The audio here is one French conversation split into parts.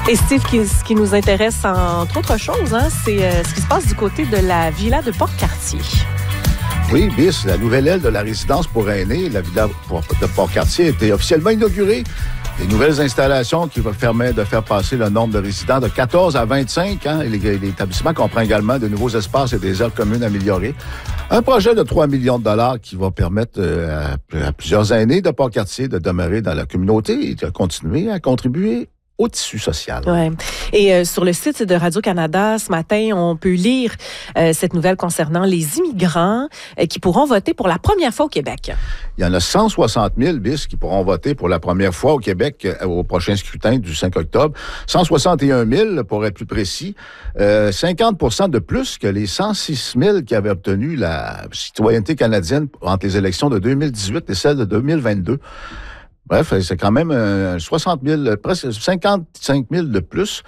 Et Steve, ce qui nous intéresse, entre autres choses, c'est ce qui se passe du côté de la villa de Port-Cartier. Oui, BIS, la nouvelle aile de la résidence pour aînés, la villa de Port-Cartier, a été officiellement inaugurée. Les nouvelles installations qui vont permettre de faire passer le nombre de résidents de 14 à 25. L'établissement comprend également de nouveaux espaces et des aires communes améliorées. Un projet de 3 millions de dollars qui va permettre à plusieurs aînés de Port-Cartier de demeurer dans la communauté et de continuer à contribuer au tissu social. Ouais. Et sur le site de Radio-Canada, ce matin, on peut lire cette nouvelle concernant les immigrants qui pourront voter pour la première fois au Québec. Il y en a 160 000 BIS qui pourront voter pour la première fois au Québec au prochain scrutin du 5 octobre. 161 000 pour être plus précis. 50 % de plus que les 106 000 qui avaient obtenu la citoyenneté canadienne entre les élections de 2018 et celles de 2022. Bref, c'est quand même 60 000, presque 55 000 de plus.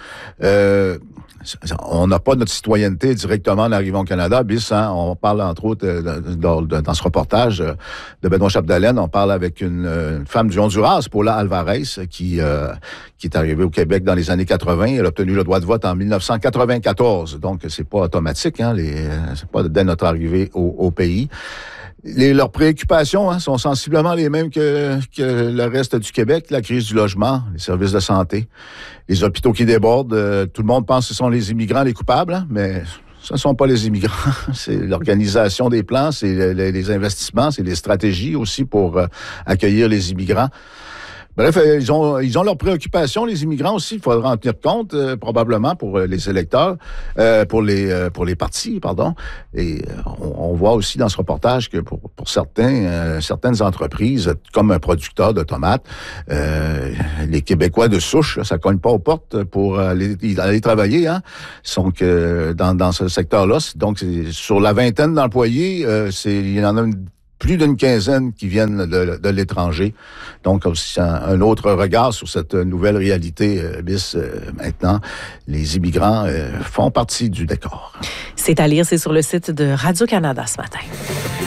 On n'a pas notre citoyenneté directement en arrivant au Canada. BIS, on parle entre autres dans ce reportage de Benoît Chapdelaine, on parle avec une femme du Honduras, Paula Alvarez, qui est arrivée au Québec dans les années 80. Elle a obtenu le droit de vote en 1994. Donc, c'est pas automatique, c'est pas dès notre arrivée au pays. Leurs préoccupations sont sensiblement les mêmes que le reste du Québec. La crise du logement, les services de santé, les hôpitaux qui débordent. Tout le monde pense que ce sont les immigrants les coupables, mais ce ne sont pas les immigrants. C'est l'organisation des plans, c'est les investissements, c'est les stratégies aussi pour accueillir les immigrants. Bref, ils ont leurs préoccupations, les immigrants aussi. Il faudra en tenir compte, probablement, pour les électeurs, pour les partis, pardon. Et on voit aussi dans ce reportage que pour certaines entreprises, comme un producteur de tomates, les Québécois de souche, là, ça cogne pas aux portes pour aller travailler. Donc, dans ce secteur-là, donc sur la vingtaine d'employés, il y en a plus d'une quinzaine qui viennent de l'étranger. Donc, aussi un autre regard sur cette nouvelle réalité BIS maintenant. Les immigrants font partie du décor. C'est à lire, c'est sur le site de Radio-Canada ce matin.